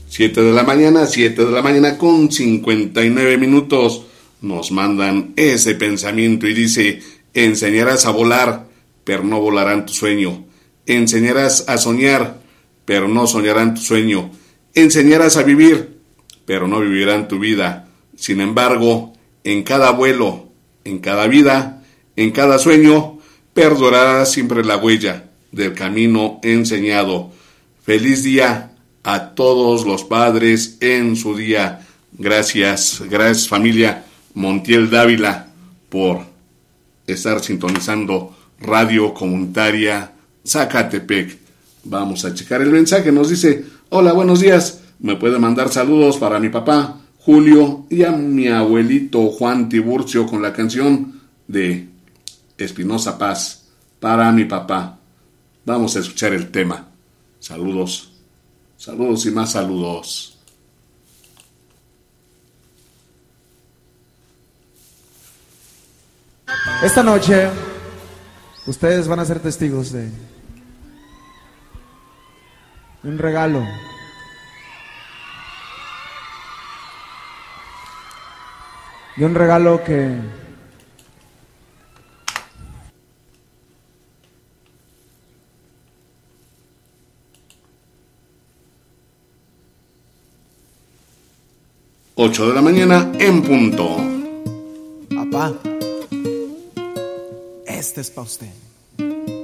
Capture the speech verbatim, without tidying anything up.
siete de la mañana, siete de la mañana con cincuenta y nueve minutos. Nos mandan ese pensamiento y dice: enseñarás a volar, pero no volarán tu sueño. Enseñarás a soñar, pero no soñarán tu sueño. Enseñarás a vivir, pero no vivirán tu vida. Sin embargo, en cada vuelo, en cada vida, en cada sueño, perdurará siempre la huella del camino enseñado. Feliz día a todos los padres en su día. Gracias, gracias familia Montiel Dávila por estar sintonizando Radio Comunitaria Zacatepec. Vamos a checar el mensaje. Nos dice: hola, buenos días. Me puede mandar saludos para mi papá Julio y a mi abuelito Juan Tiburcio con la canción de Espinosa Paz para mi papá. Vamos a escuchar el tema. Saludos, saludos y más saludos. Esta noche ustedes van a ser testigos de un regalo. De un regalo que ocho de la mañana en punto. Papá, este es para usted.